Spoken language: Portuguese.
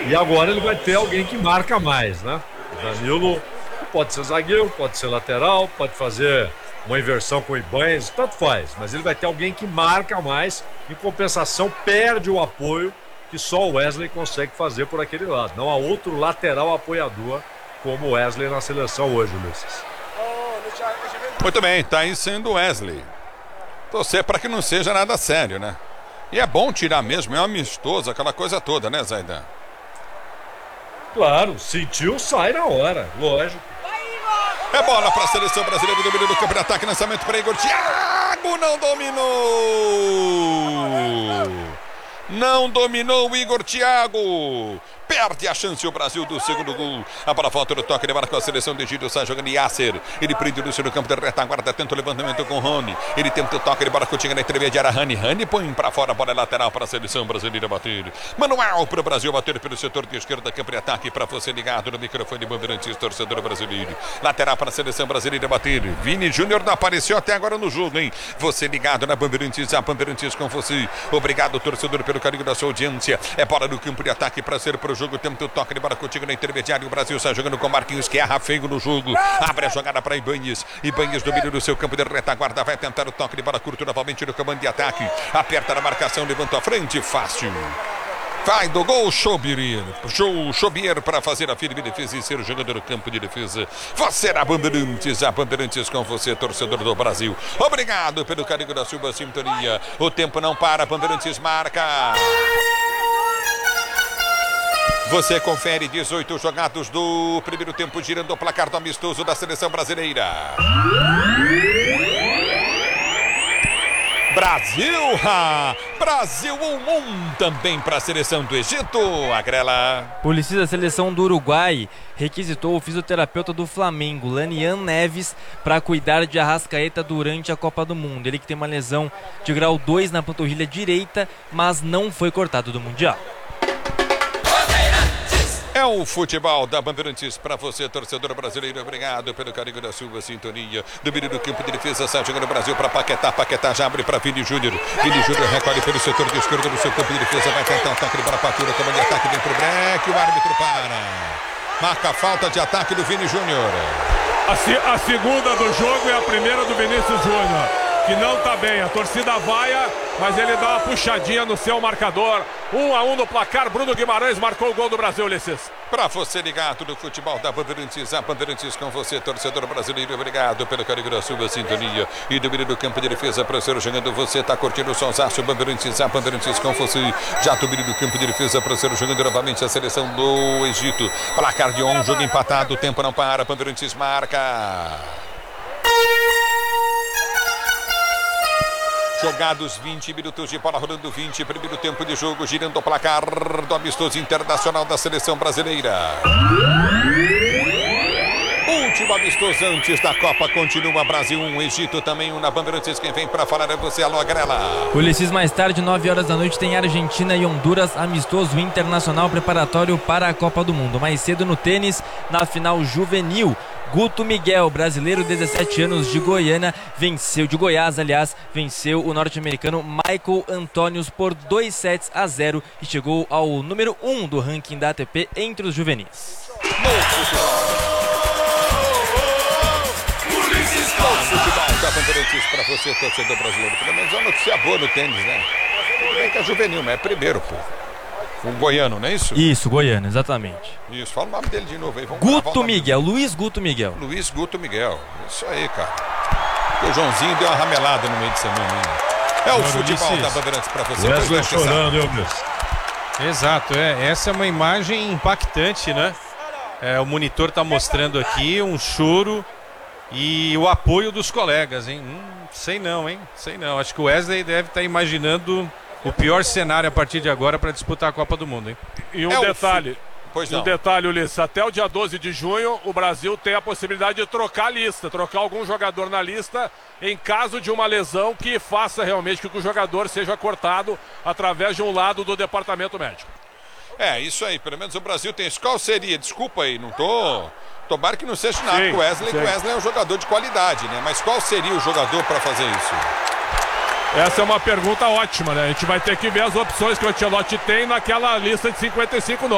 E agora ele vai ter alguém que marca mais, né? O Danilo pode ser zagueiro, pode ser lateral, pode fazer uma inversão com o Ibanez, tanto faz. Mas ele vai ter alguém que marca mais, em compensação perde o apoio que só o Wesley consegue fazer por aquele lado. Não há outro lateral apoiador como o Wesley na seleção hoje, Ulisses. Muito bem, tá aí sendo o Wesley. Torcer para que não seja nada sério, né? E é bom tirar mesmo, é amistoso, aquela coisa toda, né, Zaidan? Claro, sentiu, sai na hora, lógico. É bola para a seleção brasileira, domínio do campo de ataque, lançamento para Igor Thiago, não dominou! Não dominou o Igor Thiago. Perde a chance o Brasil do segundo gol. A bola volta no toque, ele marca a seleção de Egito, sai jogando Yasser. Ele prende o Lúcio no campo de retaguarda, tenta o levantamento com o Rony. Ele tenta o toque, ele bora continha na intermediária. Rani põe para fora, a bola é lateral para a seleção brasileira bater. Manual para o Brasil bater pelo setor de esquerda, campo de ataque para você ligado no microfone Bandeirantes, torcedor brasileiro. Lateral para a seleção brasileira bater. Vini Júnior não apareceu até agora no jogo, hein? Você ligado na Bandeirantes, a Bandeirantes com você. Obrigado, torcedor, pelo carinho da sua audiência. É bola no campo de ataque para ser pro jogo. Tenta o toque de bola contigo na intermediária. O Brasil sai jogando com Marquinhos, que erra feio no jogo. Abre a jogada para Ibanez. Ibanez domina no seu campo de retaguarda. Vai tentar o toque de bola curto novamente no comando de ataque. Aperta na marcação, levanta a frente. Fácil. Vai do gol, Chobier para fazer a firme defesa e ser o jogador do campo de defesa. Você na Bandeirantes, a Bandeirantes com você, torcedor do Brasil. Obrigado pelo carinho da sua sintonia. O tempo não para, Bandeirantes marca. Você confere 18 jogados do primeiro tempo, girando o placar do amistoso da seleção brasileira. Brasil! Brasil 1-1 também para a seleção do Egito. Agrela. Polícia da seleção do Uruguai requisitou o fisioterapeuta do Flamengo, Lanian Neves, para cuidar de Arrascaeta durante a Copa do Mundo. Ele que tem uma lesão de grau 2 na panturrilha direita, mas não foi cortado do Mundial. É o futebol da Bandeirantes para você, torcedor brasileiro. Obrigado pelo carinho da sua sintonia. Domínio do campo de defesa, sai jogando o Brasil para Paquetá. Paquetá já abre para Vini Júnior. Vini Júnior recolhe pelo setor de esquerda no seu campo de defesa. Vai tentar um toque de bola para a Tura. Comando de ataque, vem pro break. O árbitro para. Marca a falta de ataque do Vini Júnior. A segunda do jogo é a primeira do Vinícius Júnior, que não tá bem. A torcida vaia, mas ele dá uma puxadinha no seu marcador. 1-1 no placar. Bruno Guimarães marcou o gol do Brasil, Ulisses. Para você ligado no futebol da Bandeirantes, a Bandeirantes com você, torcedor brasileiro. Obrigado pelo carinho da sua sintonia. E domínio do campo de defesa para ser jogando você. Tá curtindo o sonsaço, Bandeirantes, a Bandeirantes com você. Já domínio do campo de defesa para ser jogando novamente a seleção do Egito. Placar de 1, jogo empatado, o tempo não para. Bandeirantes marca. Jogados 20 minutos de bola rolando, 20, primeiro tempo de jogo, girando o placar do amistoso internacional da seleção brasileira. Último amistoso antes da Copa, continua Brasil 1, Egito também 1 na Bandeirantes. Quem vem para falar é você, alô, Agrela. Ulisses, mais tarde, 9 horas da noite, tem Argentina e Honduras, amistoso internacional preparatório para a Copa do Mundo. Mais cedo no tênis, na final juvenil, Guto Miguel, brasileiro, 17 anos, de Goiânia, de Goiás, venceu o norte-americano Michael Antonius por 2-0 e chegou ao número 1 do ranking da ATP entre os juvenis. Futebol da Bandeirantes para você, torcedor brasileiro. Pelo menos é uma notícia boa no tênis, né? Bem que é juvenil, mas é primeiro, pô. Um goiano, não é isso? Isso, goiano, exatamente. Isso, fala o nome dele de novo aí. Vamos Guto Miguel, Luiz Guto Miguel. Luiz Guto Miguel. Isso aí, cara. O Joãozinho deu uma ramelada no meio de semana. É o futebol da Bandeirantes para você. Wesley chorando, eu mesmo. Exato, essa é uma imagem impactante, né? O monitor tá mostrando aqui um choro e o apoio dos colegas, hein? Sei não. Acho que o Wesley deve estar imaginando o pior cenário a partir de agora para disputar a Copa do Mundo, hein? E um detalhe. Pois não. Um detalhe, Ulisses, até o dia 12 de junho, o Brasil tem a possibilidade de trocar a lista, trocar algum jogador na lista em caso de uma lesão que faça realmente com que o jogador seja cortado através de um lado do departamento médico. Isso aí, pelo menos o Brasil tem isso. Qual seria? Desculpa aí, não tô... Tomara que não seja nada com o Wesley, que o Wesley é um jogador de qualidade, né? Mas qual seria o jogador para fazer isso? Essa é uma pergunta ótima, né? A gente vai ter que ver as opções que o Ancelotti tem naquela lista de 55 nomes.